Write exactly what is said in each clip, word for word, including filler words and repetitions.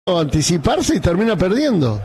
anticiparse y termina perdiendo.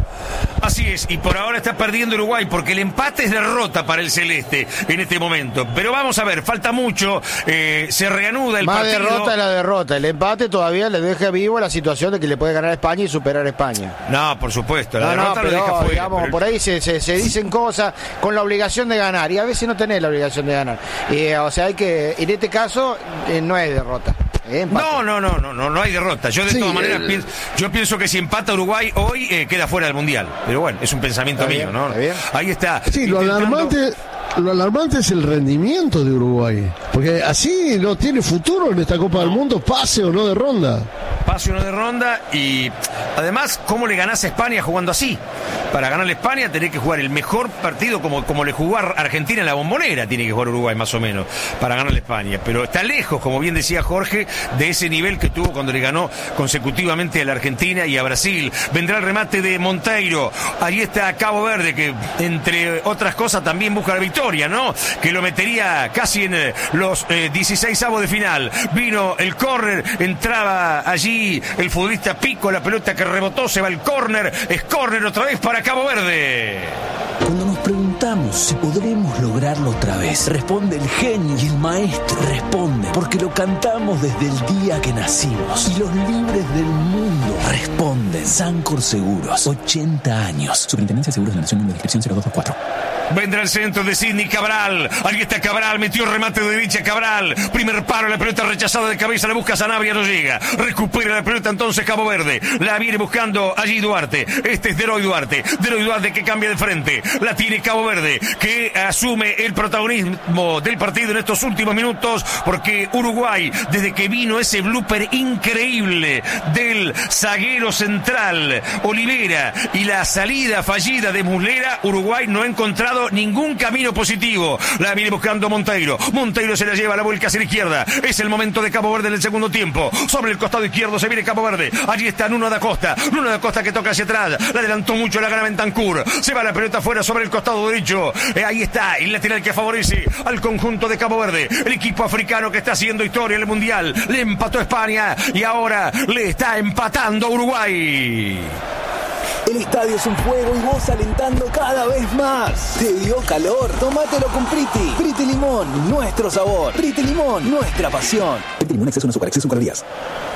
Así es, y por ahora está perdiendo Uruguay porque el empate es derrota para el celeste en este momento. Pero vamos a ver, falta mucho, eh, se reanuda el Más partido. Más derrota es la derrota, el empate todavía le deja vivo la situación de que le puede ganar a España y superar a España. No, por supuesto, la no, derrota no, pero, lo deja fuera. Digamos, pero... por ahí se, se, se dicen cosas con la obligación de ganar y a veces no tenés la obligación de ganar. Eh, o sea, hay que, en este caso, eh, no es derrota. Eh, no, no, no, no, no, no hay derrota. Yo de sí, todas maneras el... pienso, yo pienso que si empata Uruguay hoy eh, queda fuera del Mundial. Pero bueno, es un pensamiento mío, ¿no? ¿Está Ahí está. Sí, intentando... lo alarmante, lo alarmante es el rendimiento de Uruguay. Porque así no tiene futuro en esta Copa del Mundo, pase o no de ronda. Pase o no de ronda y además, ¿cómo le ganás a España jugando así? Para ganarle a España tenés que jugar el mejor partido como, como le jugó a Argentina en la Bombonera, tiene que jugar Uruguay más o menos para ganarle a España. Pero está lejos, como bien decía Jorge, de ese nivel que tuvo cuando le ganó consecutivamente a la Argentina y a Brasil. Vendrá el remate de Monteiro. Ahí está Cabo Verde, que entre otras cosas también busca la victoria, ¿no? Que lo metería casi en eh, los eh, dieciseisavos de final. Vino el córner, entraba allí el futbolista Pico, la pelota que rebotó, se va el córner, es córner otra vez para Cabo Verde. Cuando nos preguntamos si podremos lograrlo otra vez, responde el genio y el maestro. Responde porque lo cantamos desde el día que nacimos. Y los libres del mundo responden. Sancor Seguros, ochenta años. Superintendencia de Seguros de la Nación, número de inscripción cero dos dos cuatro. Vendrá el centro de Sidney Cabral. Ahí está Cabral, metió remate de derecha Cabral. Primer paro, la pelota rechazada de cabeza, la busca Sanabria, no llega. Recupera la pelota entonces Cabo Verde. La viene buscando allí Duarte. Este es Deroy Duarte. Deroy Duarte que cambia de frente. La tiene Cabo Verde, que asume el protagonismo del partido en estos últimos minutos, porque Uruguay, desde que vino ese blooper increíble del zaguero central Olivera y la salida fallida de Muslera, Uruguay no ha encontrado ningún camino positivo. La viene buscando Monteiro. Monteiro se la lleva, la vuelca hacia la izquierda. Es el momento de Cabo Verde en el segundo tiempo. Sobre el costado izquierdo se viene Cabo Verde. Allí está Nuno da Costa. Nuno da Costa que toca hacia atrás. La adelantó mucho, la gana Bentancur. Se va la pelota fuera sobre el costado derecho. Eh, ahí está el lateral que favorece al conjunto de Cabo Verde. El equipo africano que está haciendo historia en el Mundial. Le empató a España y ahora le está empatando a Uruguay. El estadio es un fuego y vos alentando cada vez más. ¿Te dio calor? Tómatelo con Priti. Priti Limón, nuestro sabor. Priti Limón, nuestra pasión. Priti Limón, exceso en azúcar, exceso en calorías.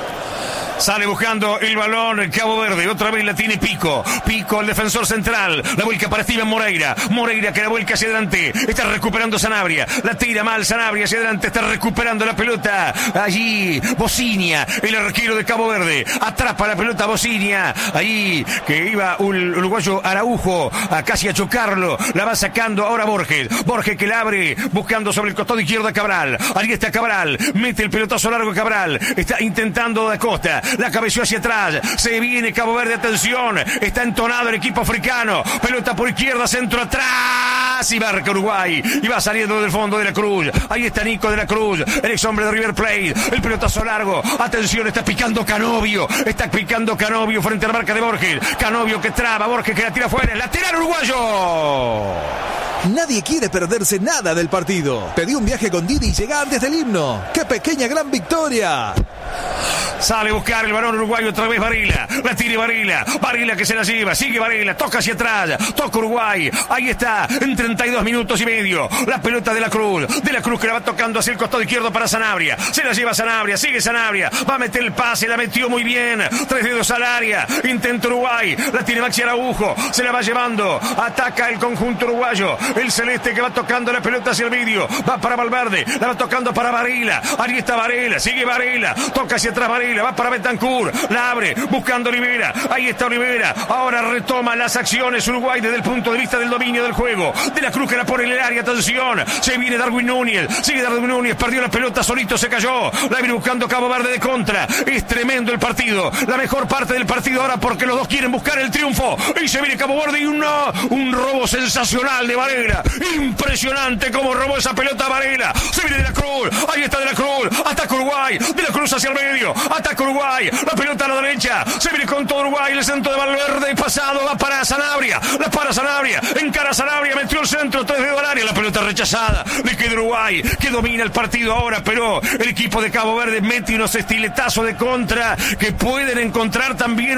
Sale buscando el balón Cabo Verde. Otra vez la tiene Pico. Pico, el defensor central. La vuelca para Steven Moreira. Moreira que la vuelca hacia adelante. Está recuperando Sanabria. La tira mal Sanabria hacia adelante. Está recuperando la pelota. Allí Bocinia, el arquero de Cabo Verde. Atrapa la pelota Bocinia. Ahí que iba un uruguayo Araujo a casi a chocarlo. La va sacando ahora Borges. Borges que la abre buscando sobre el costado izquierdo a Cabral. Ahí está Cabral. Mete el pelotazo largo Cabral. Está intentando Da Costa. La cabeció hacia atrás, se viene Cabo Verde, atención, está entonado el equipo africano, pelota por izquierda, centro atrás y marca Uruguay, y va saliendo del fondo de la Cruz. Ahí está Nico de la Cruz, el ex hombre de River Plate, el pelotazo largo, atención, está picando Canovio, está picando Canovio frente a la marca de Borges, Canovio que traba, Borges que la tira fuera, lateral uruguayo. Nadie quiere perderse nada del partido. Pedí un viaje con Didi y llega antes del himno. ¡Qué pequeña gran victoria! Sale a buscar el balón uruguayo otra vez Varela. La tiene Varela. Varela que se la lleva. Sigue Varela. Toca hacia atrás. Toca Uruguay. Ahí está. En treinta y dos minutos y medio. La pelota de la Cruz. De la Cruz que la va tocando hacia el costado izquierdo para Sanabria. Se la lleva Sanabria. Sigue Sanabria. Va a meter el pase. La metió muy bien. Tres dedos al área. Intenta Uruguay. La tiene Maxi Araujo. Se la va llevando. Ataca el conjunto uruguayo. El celeste que va tocando la pelota hacia el medio. Va para Valverde. La va tocando para Varela. Ahí está Varela. Sigue Varela. Toca hacia atrás Varela. Va para Bentancur, la abre, buscando Olivera, ahí está Olivera, ahora retoma las acciones Uruguay desde el punto de vista del dominio del juego, de la Cruz que la pone en el área, atención, se viene Darwin Núñez, sigue Darwin Núñez, perdió la pelota, solito se cayó, la viene buscando Cabo Verde de contra, es tremendo el partido, la mejor parte del partido ahora porque los dos quieren buscar el triunfo, y se viene Cabo Verde y uno, un robo sensacional de Varela, impresionante como robó esa pelota Varela, se viene de la Cruz, ahí está de la Cruz, ataca Uruguay, de la Cruz hacia el medio, medio, ataca Uruguay, la pelota a la derecha, se viene con todo Uruguay, el centro de Valverde, pasado, va para Sanabria, la para Sanabria, encara Sanabria, metió el centro, tres dedos al área, la pelota rechazada, le queda Uruguay, que domina el partido ahora, pero el equipo de Cabo Verde mete unos estiletazos de contra que pueden encontrar también